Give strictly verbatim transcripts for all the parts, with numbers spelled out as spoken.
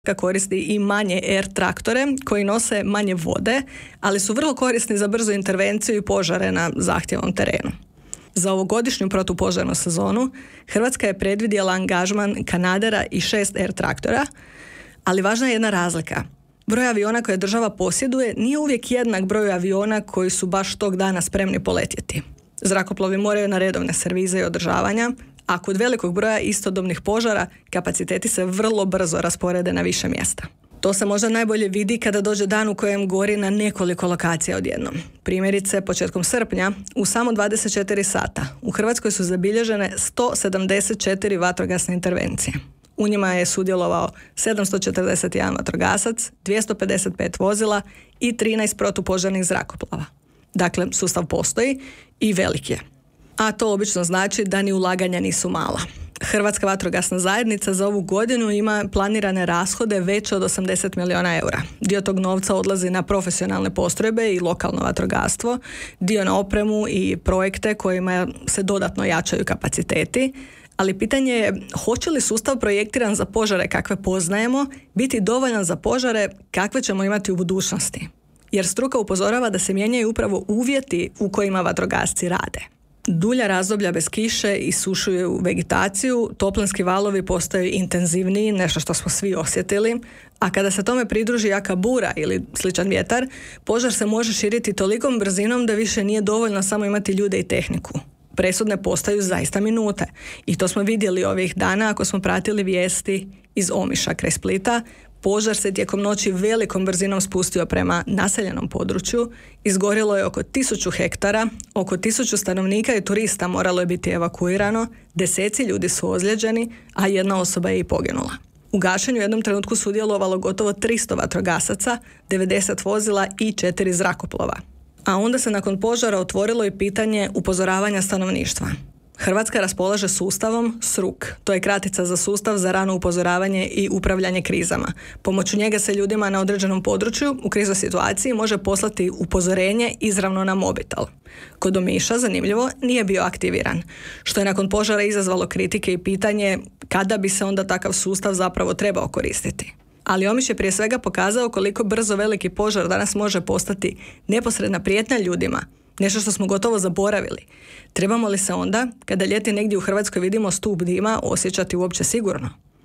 koristi i manje air traktore koji nose manje vode, ali su vrlo korisni za brzu intervenciju i požare na zahtjevnom terenu. Za ovogodišnju protupožarnu sezonu Hrvatska je predvidjela angažman kanadera i šest air traktora, ali važna je jedna razlika. Broj aviona koje država posjeduje nije uvijek jednak broju aviona koji su baš tog dana spremni poletjeti. Zrakoplovi moraju na redovne servize i održavanja, a kod velikog broja istodobnih požara kapaciteti se vrlo brzo rasporede na više mjesta. To se možda najbolje vidi kada dođe dan u kojem gori na nekoliko lokacija odjednom. Primjerice, početkom srpnja, u samo dvadeset četiri sata, u Hrvatskoj su zabilježene sto sedamdeset četiri vatrogasne intervencije. U njima je sudjelovao sedamsto četrdeset jedan vatrogasac, dvjesto pedeset pet vozila i trinaest protupožarnih zrakoplova. Dakle, sustav postoji i velik je. A to obično znači da ni ulaganja nisu mala. Hrvatska vatrogasna zajednica za ovu godinu ima planirane rashode veće od osamdeset milijuna eura. Dio tog novca odlazi na profesionalne postrojbe i lokalno vatrogastvo, dio na opremu i projekte kojima se dodatno jačaju kapaciteti, ali pitanje je hoće li sustav projektiran za požare kakve poznajemo biti dovoljan za požare kakve ćemo imati u budućnosti. Jer struka upozorava da se mijenjaju upravo uvjeti u kojima vatrogasci rade. Dulja razdoblja bez kiše isušuju vegetaciju, toplinski valovi postaju intenzivniji, nešto što smo svi osjetili, a kada se tome pridruži jaka bura ili sličan vjetar, požar se može širiti tolikom brzinom da više nije dovoljno samo imati ljude i tehniku. Presudne postaju zaista minute. I to smo vidjeli ovih dana ako smo pratili vijesti iz Omiša kraj Splita. Požar se tijekom noći velikom brzinom spustio prema naseljenom području, izgorjelo je oko tisuću hektara, oko tisuću stanovnika i turista moralo je biti evakuirano, deseci ljudi su ozlijeđeni, a jedna osoba je i poginula. U gašenju u jednom trenutku sudjelovalo gotovo tristo vatrogasaca, devedeset vozila i četiri zrakoplova. A onda se nakon požara otvorilo i pitanje upozoravanja stanovništva. Hrvatska raspolaže sustavom S R U K, to je kratica za sustav za rano upozoravanje i upravljanje krizama. Pomoću njega se ljudima na određenom području u kriznoj situaciji može poslati upozorenje izravno na mobitel. Kod Omiša, zanimljivo, nije bio aktiviran, što je nakon požara izazvalo kritike i pitanje kada bi se onda takav sustav zapravo trebao koristiti. Ali Omiš je prije svega pokazao koliko brzo veliki požar danas može postati neposredna prijetnja ljudima, nešto što smo gotovo zaboravili. Trebamo li se onda, kada ljeti negdje u Hrvatskoj vidimo stup dima, osjećati uopće sigurno?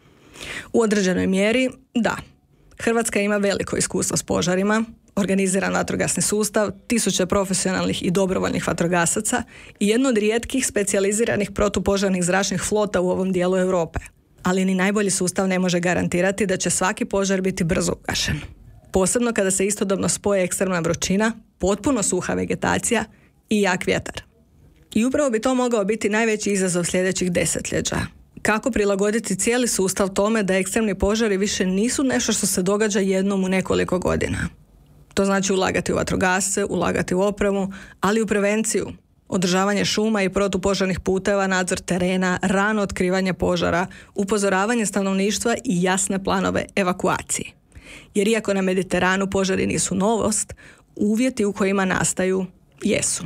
U određenoj mjeri, da. Hrvatska ima veliko iskustvo s požarima, organiziran vatrogasni sustav, tisuće profesionalnih i dobrovoljnih vatrogasaca i jedno od rijetkih specijaliziranih protupožarnih zračnih flota u ovom dijelu Europe. Ali ni najbolji sustav ne može garantirati da će svaki požar biti brzo ugašen. Posebno kada se istodobno spoje ekstremna vrućina, potpuno suha vegetacija i jak vjetar. I upravo bi to mogao biti najveći izazov sljedećih desetljeća. Kako prilagoditi cijeli sustav tome da ekstremni požari više nisu nešto što se događa jednom u nekoliko godina. To znači ulagati u vatrogasce, ulagati u opremu, ali i u prevenciju, održavanje šuma i protupožarnih puteva, nadzor terena, rano otkrivanje požara, upozoravanje stanovništva i jasne planove evakuacije. Jer iako na Mediteranu požari nisu novost, uvjeti u kojima nastaju jesu.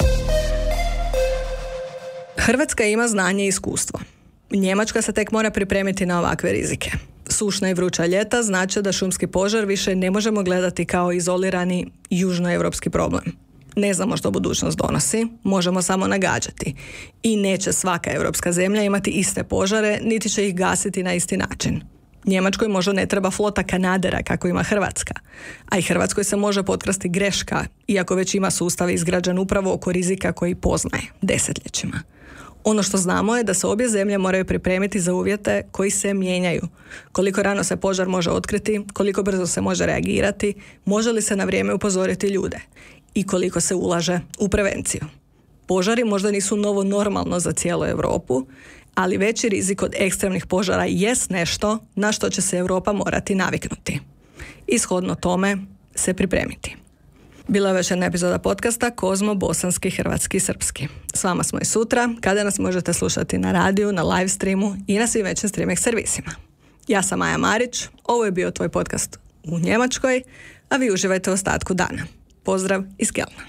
Hrvatska ima znanje i iskustvo. Njemačka se tek mora pripremiti na ovakve rizike. Sušna i vruća ljeta znači da šumski požar više ne možemo gledati kao izolirani južnoevropski problem. Ne znamo što budućnost donosi, možemo samo nagađati. I neće svaka europska zemlja imati iste požare, niti će ih gasiti na isti način. Njemačkoj možda ne treba flota kanadera kako ima Hrvatska, a i Hrvatskoj se može potkrasti greška, iako već ima sustav izgrađen upravo oko rizika koji poznaje desetljećima. Ono što znamo je da se obje zemlje moraju pripremiti za uvjete koji se mijenjaju. Koliko rano se požar može otkriti, koliko brzo se može reagirati, može li se na vrijeme upozoriti ljude i koliko se ulaže u prevenciju. Požari možda nisu novo normalno za cijelu Europu, ali veći rizik od ekstremnih požara jest nešto na što će se Europa morati naviknuti. Ishodno tome se pripremiti. Bila je već jedna epizoda podcasta Kozmo, bosanski, hrvatski, srpski. S vama smo i sutra, kada nas možete slušati na radiju, na live streamu i na svim većim streaming servisima. Ja sam Maja Marić, ovo je bio tvoj podcast u Njemačkoj, a vi uživajte u ostatku dana. Pozdrav iz Kelna.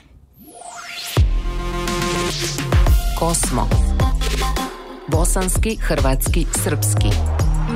Kosmo. Bosanski, hrvatski, srpski.